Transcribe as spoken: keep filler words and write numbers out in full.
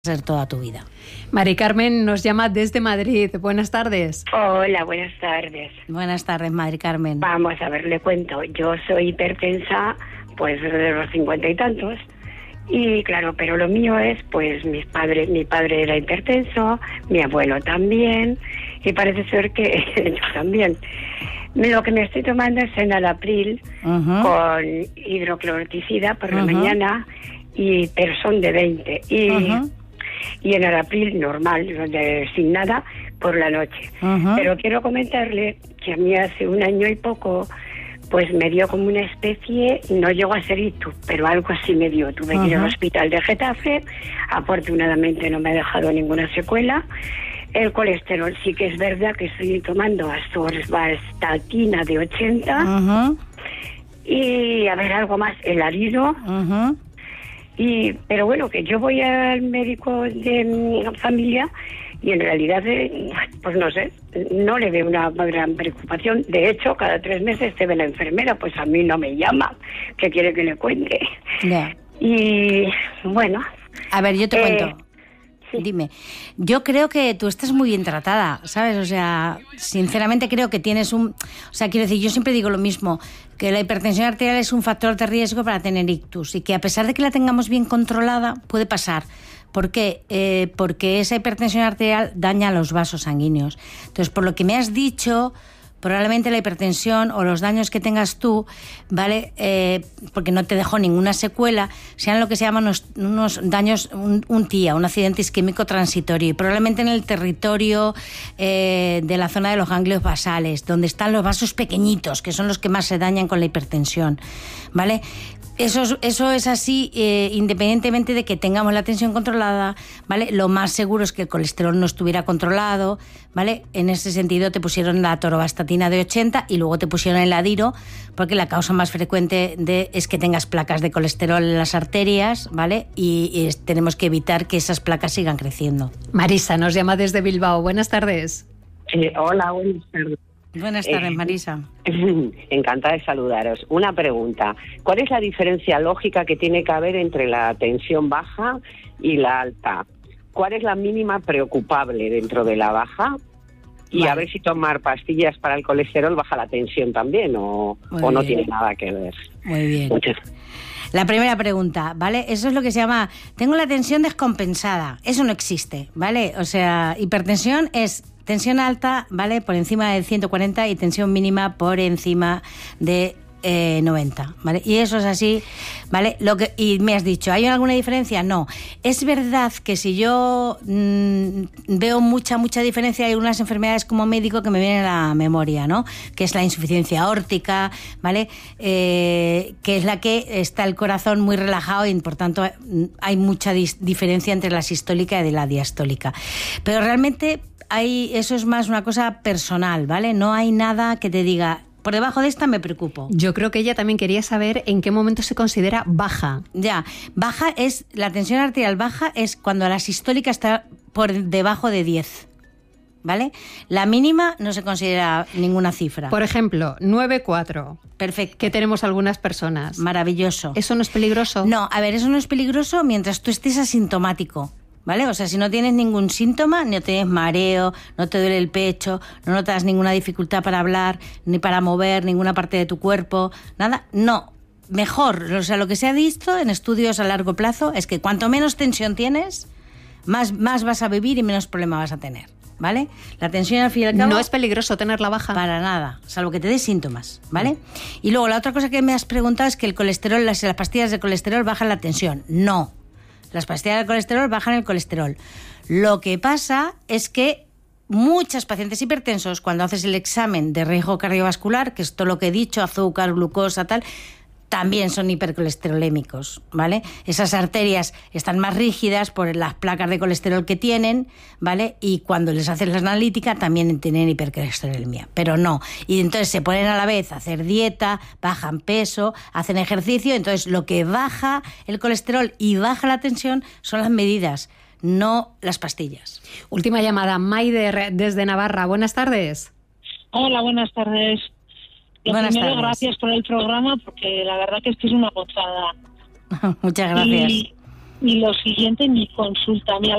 ser toda tu vida. Mari Carmen nos llama desde Madrid. Buenas tardes. Hola, buenas tardes. Buenas tardes, Mari Carmen. Vamos a ver, le cuento. Yo soy hipertensa, pues de los cincuenta y tantos. Y claro, pero lo mío es, pues mis padres, mi padre era hipertenso, mi abuelo también, y parece ser que yo también. Lo que me estoy tomando es Enalapril uh-huh. con hidrocloroticida por uh-huh. la mañana, y pero son de veinte. Y uh-huh. y en Enalapril normal, de, sin nada, por la noche. Uh-huh. Pero quiero comentarle que a mí hace un año y poco, pues me dio como una especie, no llegó a ser ictus, pero algo así me dio. Tuve uh-huh. que ir al hospital de Getafe, afortunadamente no me ha dejado ninguna secuela. El colesterol sí que es verdad que estoy tomando atorvastatina de ochenta, uh-huh. y a ver, algo más, el arido. Uh-huh. Y, pero bueno, que yo voy al médico de mi familia y en realidad, pues no sé, no le veo una gran preocupación. De hecho, cada tres meses se ve la enfermera, pues a mí no me llama, que quiere que le cuente. Yeah. Y bueno. A ver, yo te eh, cuento. Sí. Dime, yo creo que tú estás muy bien tratada, ¿sabes? O sea, sinceramente creo que tienes un... O sea, quiero decir, yo siempre digo lo mismo, que la hipertensión arterial es un factor de riesgo para tener ictus y que a pesar de que la tengamos bien controlada, puede pasar. ¿Por qué? Eh, porque esa hipertensión arterial daña los vasos sanguíneos. Entonces, por lo que me has dicho, probablemente la hipertensión o los daños que tengas tú, ¿vale? Eh, porque no te dejó ninguna secuela, sean lo que se llaman unos, unos daños, un, un T I A, un accidente isquémico transitorio, y probablemente en el territorio eh, de la zona de los ganglios basales, donde están los vasos pequeñitos, que son los que más se dañan con la hipertensión, ¿vale? Eso es, eso es así, eh, independientemente de que tengamos la tensión controlada, ¿vale? Lo más seguro es que el colesterol no estuviera controlado, ¿vale? En ese sentido te pusieron la atorvastatina de ochenta y luego te pusieron el adiro, porque la causa más frecuente de, es que tengas placas de colesterol en las arterias, ¿vale? Y, y tenemos que evitar que esas placas sigan creciendo. Marisa nos llama desde Bilbao. Buenas tardes. Eh, hola, buenas tardes. Buenas tardes, Marisa. Eh, encantada de saludaros. Una pregunta. ¿Cuál es la diferencia lógica que tiene que haber entre la tensión baja y la alta? ¿Cuál es la mínima preocupable dentro de la baja? Y vale. a ver si tomar pastillas para el colesterol baja la tensión también o, o no tiene nada que ver. Muy bien. Muchas La primera pregunta, ¿vale? Eso es lo que se llama, tengo la tensión descompensada. Eso no existe, ¿vale? O sea, hipertensión es tensión alta, ¿vale? Por encima de ciento cuarenta y tensión mínima por encima de eh, noventa, ¿vale? Y eso es así, ¿vale? Lo que, y me has dicho, ¿hay alguna diferencia? No. Es verdad que si yo mmm, veo mucha, mucha diferencia, hay unas enfermedades como médico que me vienen a la memoria, ¿no? Que es la insuficiencia aórtica, ¿vale? Eh, que es la que está el corazón muy relajado y por tanto hay mucha dis- diferencia entre la sistólica y de la diastólica. Pero realmente hay, eso es más una cosa personal, ¿vale? No hay nada que te diga, por debajo de esta me preocupo. Yo creo que ella también quería saber en qué momento se considera baja. Ya, baja es, la tensión arterial baja es cuando la sistólica está por debajo de diez, ¿vale? La mínima no se considera ninguna cifra. Por ejemplo, nueve coma cuatro. Perfecto. Que tenemos algunas personas. Maravilloso. ¿Eso no es peligroso? No, a ver, eso no es peligroso mientras tú estés asintomático, ¿vale? O sea, si no tienes ningún síntoma, no tienes mareo, no te duele el pecho, no notas ninguna dificultad para hablar, ni para mover ninguna parte de tu cuerpo, nada, no. Mejor, o sea, lo que se ha visto en estudios a largo plazo es que cuanto menos tensión tienes, más, más vas a vivir y menos problema vas a tener, ¿vale? La tensión al fin y al cabo... ¿No es peligroso tenerla baja? Para nada, salvo que te dé síntomas, ¿vale? Y luego la otra cosa que me has preguntado es que el colesterol, las, las pastillas de colesterol bajan la tensión. No. Las pastillas de colesterol bajan el colesterol. Lo que pasa es que muchos pacientes hipertensos, cuando haces el examen de riesgo cardiovascular, que es todo lo que he dicho, azúcar, glucosa, tal, también son hipercolesterolémicos, ¿vale? Esas arterias están más rígidas por las placas de colesterol que tienen, ¿vale? Y cuando les haces la analítica también tienen hipercolesterolemia, pero no. Y entonces se ponen a la vez a hacer dieta, bajan peso, hacen ejercicio, entonces lo que baja el colesterol y baja la tensión son las medidas, no las pastillas. Última llamada, Maider desde Navarra. Buenas tardes. Hola, buenas tardes. Lo Buenas primero, tardes. Gracias por el programa, porque la verdad que esto es una gozada. Muchas gracias. Y Y lo siguiente, mi consulta. Mira,